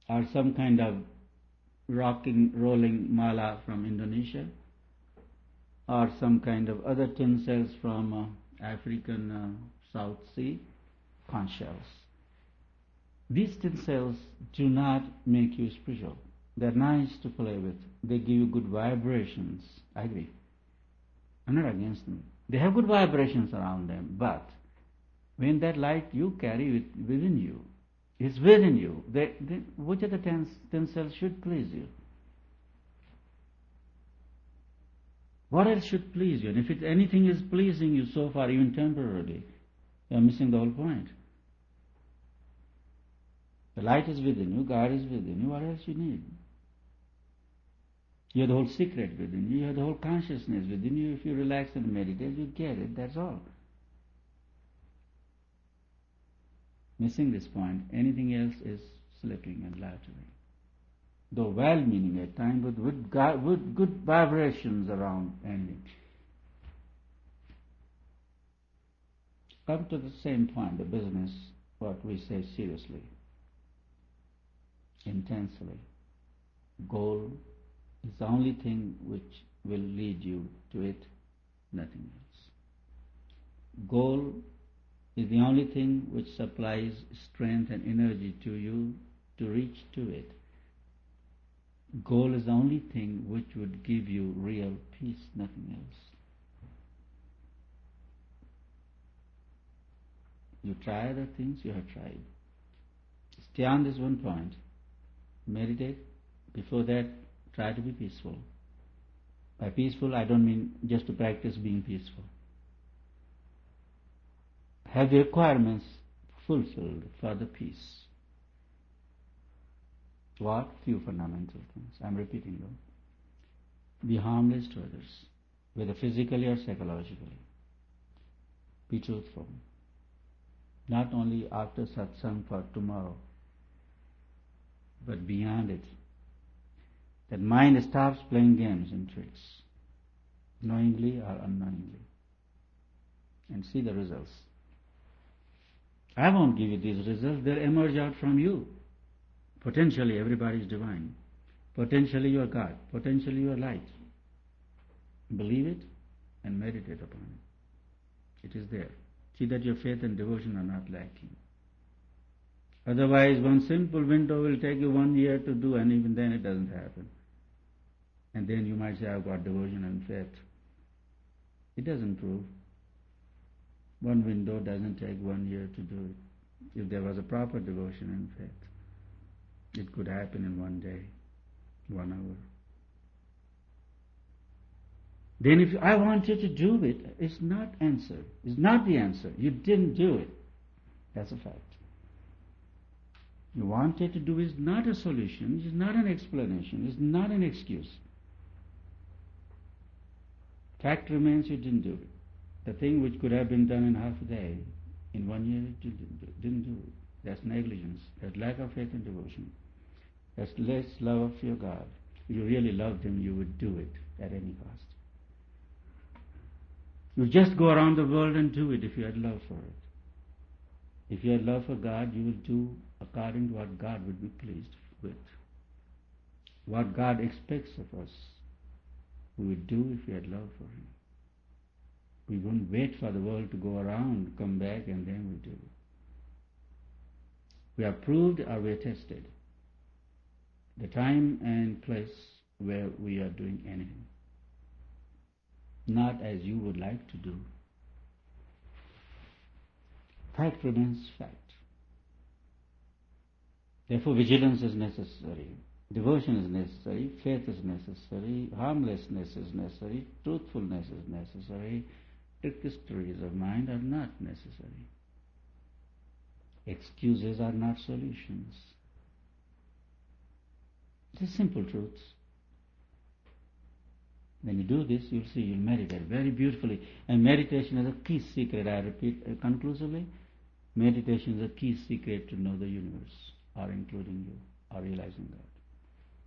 or some kind of rocking, rolling mala from Indonesia, or some kind of other tin cells from African South Sea, conch shells. These tin cells do not make you spiritual. They're nice to play with. They give you good vibrations. I agree. I'm not against them. They have good vibrations around them, but when that light you carry within you, it's within you. Which of the tin cells should please you? What else should please you? And if anything is pleasing you so far, even temporarily, you're missing the whole point. The light is within you, God is within you, what else you need? You have the whole secret within you, you have the whole consciousness within you. If you relax and meditate, you get it, that's all. Missing this point, anything else is slipping and loitering. Though well-meaning at times, but with good vibrations around ending. Come to the same point, the business, what we say seriously, intensely. Goal is the only thing which will lead you to it, nothing else. Goal is the only thing which supplies strength and energy to you to reach to it. Goal is the only thing which would give you real peace, nothing else. You try other things, you have tried. Stay on this one point. Meditate. Before that, try to be peaceful. By peaceful, I don't mean just to practice being peaceful. Have the requirements fulfilled for the peace. What? Few fundamental things. I'm repeating them. Be harmless to others, whether physically or psychologically. Be truthful. Not only after satsang for tomorrow, but beyond it. That mind stops playing games and tricks, knowingly or unknowingly, and see the results. I won't give you these results, they'll emerge out from you. Potentially everybody is divine. Potentially you are God. Potentially you are light. Believe it and meditate upon it. It is there. See that your faith and devotion are not lacking. Otherwise, one simple window will take you 1 year to do, and even then it doesn't happen. And then you might say, I've got devotion and faith. It doesn't prove. One window doesn't take 1 year to do it. If there was a proper devotion and faith, it could happen in 1 day, 1 hour. Then if I want you to do it, it's not answer. It's not the answer. You didn't do it. That's a fact. You wanted to do is not a solution, it's not an explanation, it's not an excuse. Fact remains you didn't do it. The thing which could have been done in half a day, in 1 year you didn't do it. That's negligence, that's lack of faith and devotion. That's less love of your God. If you really loved Him, you would do it at any cost. You just go around the world and do it if you had love for it. If you had love for God, you would do according to what God would be pleased with. What God expects of us, we would do if we had love for Him. We wouldn't wait for the world to go around, come back, and then we do. We are proved or we are tested. The time and place where we are doing anything. Not as you would like to do. Fact remains fact. Therefore, vigilance is necessary, devotion is necessary, faith is necessary, harmlessness is necessary, truthfulness is necessary, trickeries of mind are not necessary. Excuses are not solutions. It's a simple truth. When you do this, you'll see, you'll meditate very beautifully. And meditation is a key secret, I repeat conclusively. Meditation is a key secret to know the universe, or including you, or realizing God.